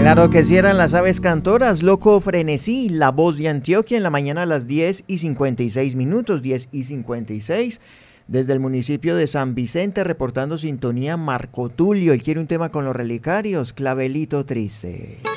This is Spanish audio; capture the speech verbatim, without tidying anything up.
Claro que sí, eran las aves cantoras, Loco Frenesí, La Voz de Antioquia, en la mañana a las diez y cincuenta y seis minutos, diez y cincuenta y seis. Desde el municipio de San Vicente, reportando sintonía Marco Tulio. Él quiere un tema con los relicarios, Clavelito Triste.